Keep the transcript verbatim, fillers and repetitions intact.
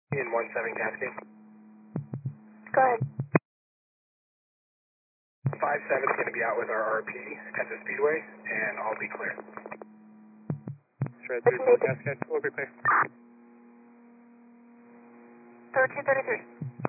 In one seven Cascade. Go ahead. Five seven is going to be out with our R P at the Speedway, and I'll be clear. Shred three four Cascade, we'll be clear. thirteen thirty-three.